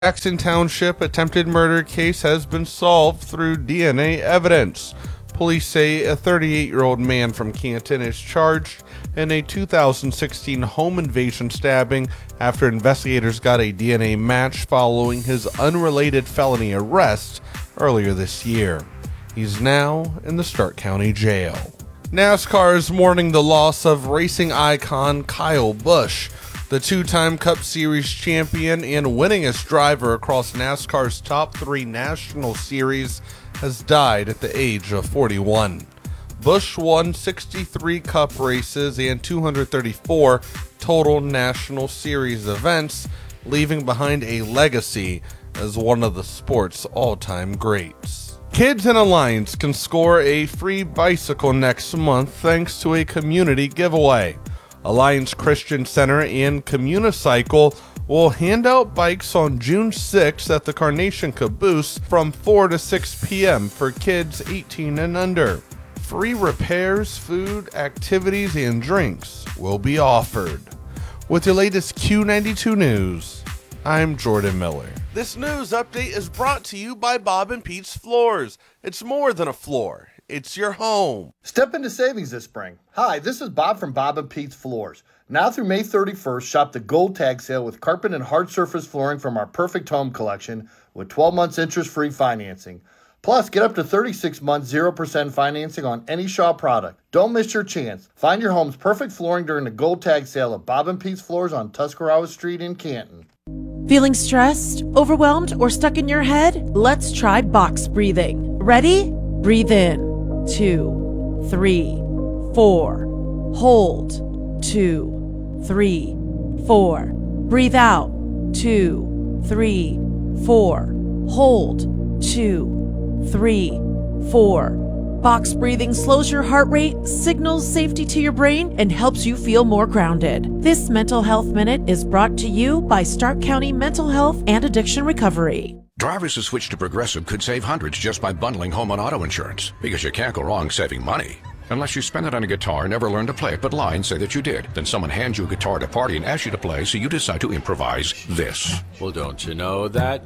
Jackson Township attempted murder case has been solved through DNA evidence. Police say a 38-year-old man from Canton is charged in a 2016 home invasion stabbing after investigators got a DNA match following his unrelated felony arrest earlier this year. He's now in the Stark County Jail. NASCAR is mourning the loss of racing icon Kyle Busch. The two-time Cup Series champion and winningest driver across NASCAR's top 3 national series has died at the age of 41. Busch won 63 Cup races and 234 total national series events, leaving behind a legacy as one of the sport's all-time greats. Kids in Alliance can score a free bicycle next month thanks to a community giveaway. Alliance Christian Center and Communicycle will hand out bikes on June 6th at the Carnation Caboose from 4 to 6 p.m. for kids 18 and under. Free repairs, food, activities, and drinks will be offered. With your latest Q92 news, I'm Jordan Miller. This news update is brought to you by Bob and Pete's Floors. It's more than a floor. It's your home. Step into savings this spring. Hi, this is Bob from Bob and Pete's Floors. Now through May 31st, shop the Gold Tag Sale with carpet and hard surface flooring from our Perfect Home collection with 12 months interest-free financing. Plus, get up to 36 months 0% financing on any Shaw product. Don't miss your chance. Find your home's perfect flooring during the Gold Tag Sale at Bob and Pete's Floors on Tuscarawas Street in Canton. Feeling stressed, overwhelmed, or stuck in your head? Let's try box breathing. Ready? Breathe in. 2, 3, 4. Hold. 2, 3, 4. Breathe out. 2, 3, 4. Hold. 2, 3, 4. Box breathing slows your heart rate, signals safety to your brain, and helps you feel more grounded. This Mental Health Minute is brought to you by Stark County Mental Health and Addiction Recovery. Drivers who switch to Progressive could save hundreds just by bundling home and auto insurance, because you can't go wrong saving money. Unless you spend it on a guitar, never learn to play it, but lie and say that you did. Then someone hands you a guitar at a party and asks you to play, so you decide to improvise this. Well, don't you know that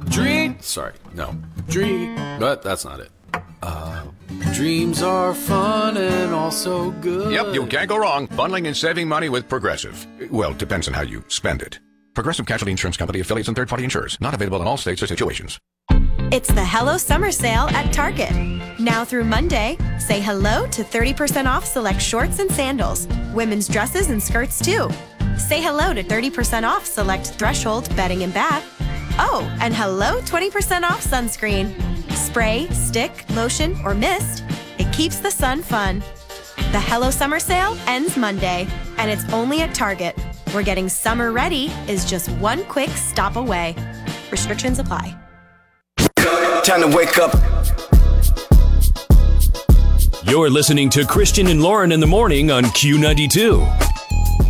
but that's not it. Dreams are fun and also good. Yep, you can't go wrong bundling and saving money with Progressive. Well, depends on how you spend it. Progressive Casualty Insurance Company, affiliates, and third-party insurers. Not available in all states or situations. It's the Hello Summer Sale at Target. Now through Monday, say hello to 30% off select shorts and sandals, women's dresses and skirts too. Say hello to 30% off select Threshold bedding and bath. Oh, and hello 20% off sunscreen. Spray, stick, lotion, or mist, it keeps the sun fun. The Hello Summer Sale ends Monday, and it's only at Target, where getting summer ready is just one quick stop away. Restrictions apply. Time to wake up. You're listening to Christian and Lauren in the morning on Q92.